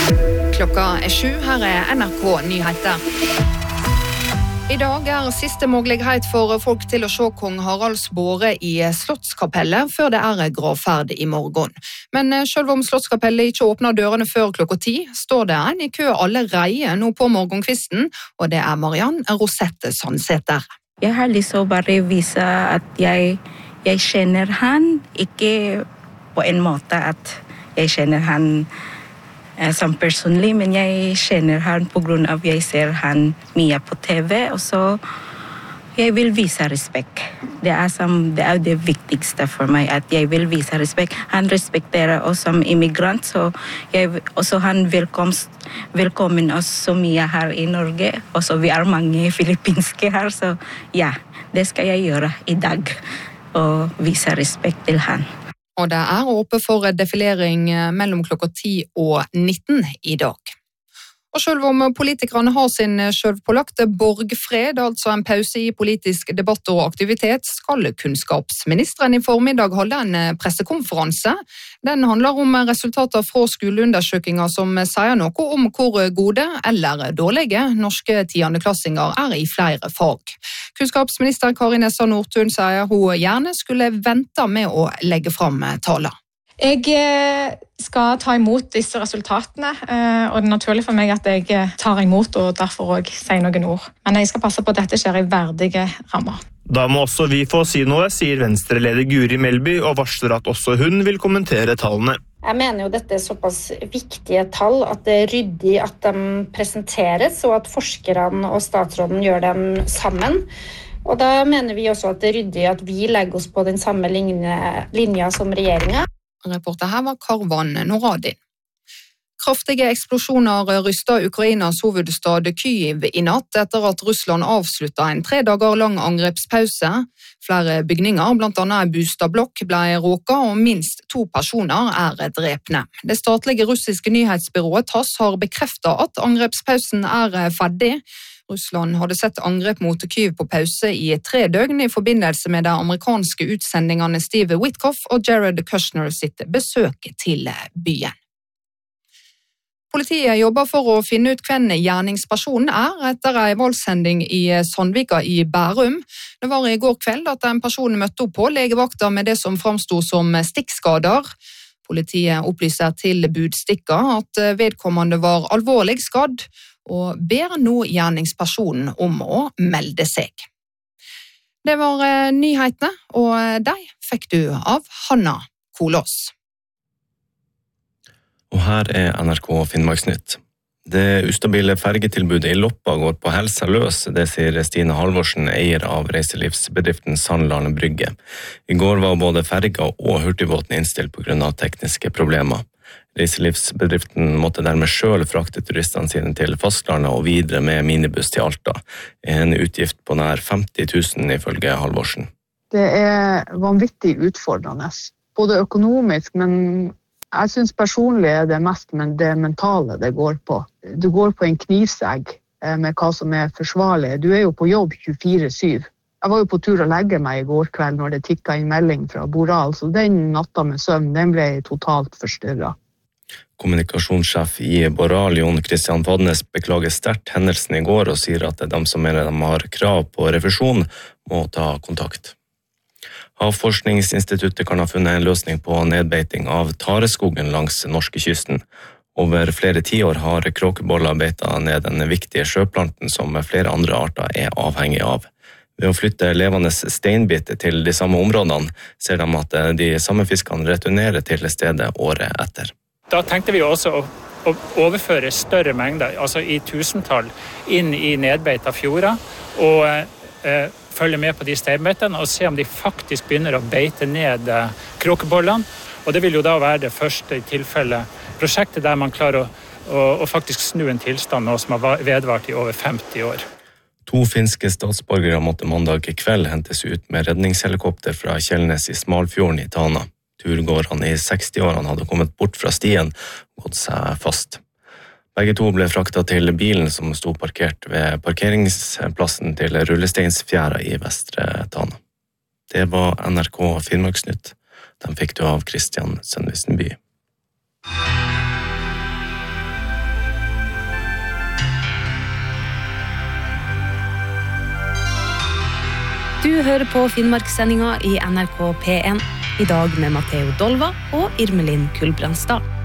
Klokka 7, her NRK Nyheter. I dag siste mulighet for folk til å se kong Haralds båre i Slottskapellet før det gravferd i morgen. Men selv om Slottskapellet ikke åpner dørene før klokka 10, står det en i kø allerede nå på morgenkvisten, og det Mariann Rosette Sandsæter. Jeg har lyst til å bare vise at jeg kjenner han, ikke på en måte at jeg kjenner han som personlig, men jeg kjenner han på grunn av jeg ser han mye på TV, og så jeg vil vise respekt. Det det viktigste for meg, at jeg vil vise respekt. Han respekterer oss som immigrant, så han velkommen oss så mye her i Norge, og så vi mange filippinske her, så ja, det skal jeg gjøre i dag, og vise respekt til han. Og det åpent for defilering mellom klokka 10 og 19 i dag. Og selv om politikerne har sin selvpålagte borgfred, altså en pause i politisk debatt og aktivitet, skal kunnskapsministeren i formiddag holde en pressekonferanse. Den handler om resultater fra skoleundersøkelser som sier noe om hvor gode eller dårlige norske tiendeklassinger i flere fag. Kunnskapsminister Kari Nessa Nordtun sier hun gjerne skulle vente med å legge fram taler. Jeg skal ta imot disse resultatene, og det naturlig for meg at jeg tar imot og derfor også sier noen ord. Men jeg skal passe på at dette skjer i verdige rammer. Da må også vi få si noe, sier Venstre-leder Guri Melby, og varsler at også hun vil kommentere tallene. Jeg mener jo dette såpass viktige tall at det ryddig at de presenteres, og at forskerne og statsråden gjør dem sammen. Og da mener vi også at det ryddig at vi legger oss på den samme linja som regjeringen. Reporter her var Karvan Noradin. Kraftige eksplosjoner rystet Ukrainas hovedstad Kyiv i natt etter at Russland avsluttet en 3 dager lang angrepspause. Flere bygninger, blant annet en boligblokk, ble råket, og minst 2 personer drepne. Det statlige russiske nyhetsbyrået TASS har bekreftet at angrepspausen ferdig. Russland hadde sett angrep mot Kyiv på pause i 3 døgn i forbindelse med de amerikanske utsendingene Steve Witkoff og Jared Kushner sitt besøk til byen. Politiet jobber for å finne ut hvem gjerningspersonen etter en voldssending i Sandvika i Bærum. Det var i går kveld at en person møtte opp på legevakta med det som framstod som stikkskader. Politiet opplyser til budstikka at vedkommende var alvorlig skadd, og ber nå gjerningspersonen om å melde seg. Det var nyhetene, og de fikk du av Hanna Kolås. Og her NRK Finnmarksnytt. Det ustabile fergetilbudet i Loppa går på helsa løs, det sier Stine Halvorsen, eier av reiselivsbedriften Sandland Brygge. I går var både ferga og hurtigbåten innstilt på grunn av tekniske problemer. Reiselivsbedriften måtte dermed selv frakte turistene sine til fastlandet og videre med minibuss til Alta. En utgift på nær 50 000 ifølge Halvorsen. Det vanvittig utfordrende, både økonomisk, men jeg synes personlig det mest det mentale det går på. Du går på en knivsegg med hva som forsvarlig. Du jo på jobb 24/7. Jeg var jo på tur å legge meg i går kveld når det tikket inn melding fra Boral, så den natta med søvn, den ble totalt forstyrret. Kommunikasjonssjef i Boral, Jon Christian Fadnes, beklager sterkt hendelsen i går og sier at de som mener de har krav på refusjon, må ta kontakt. Havforskningsinstituttet kan ha funnet en løsning på nedbeiting av tareskogen langs norskekysten. Over flere tiår har kråkeboller beitet ned den viktige sjøplanten som flere andre arter avhengig av. Ved å flytte levende steinbiter til de samme områdene, ser de at de samme fiskene returnerer til stedet året etter. Da tenkte vi også å overføre større mengder, altså i tusentall, inn i nedbeita fjorder, og følge med på de steinbeitene og se om de faktisk begynner å beite ned kråkebollene. Og det vil jo da være det første tilfellet prosjektet der man klarer å faktisk snu en tilstand nå som har vedvart i over 50 år. 2 finske statsborgere måtte mandag kveld hentes ut med redningshelikopter fra Kjellnes i Smalfjorden i Tana. Turgåerne i 60-årene hadde kommet bort fra stien og gått seg fast. Begge 2 ble fraktet til bilen som sto parkert ved parkeringsplassen til Rullesteinsfjæra i Vestre Tana. Det var NRK Finnmarksnytt. Den fikk du av Kristian Sønvisenby. Du hører på Finnmarkssendinga i NRK P1, i dag med Matteo Dolva og Irmelin Kulbrandstad.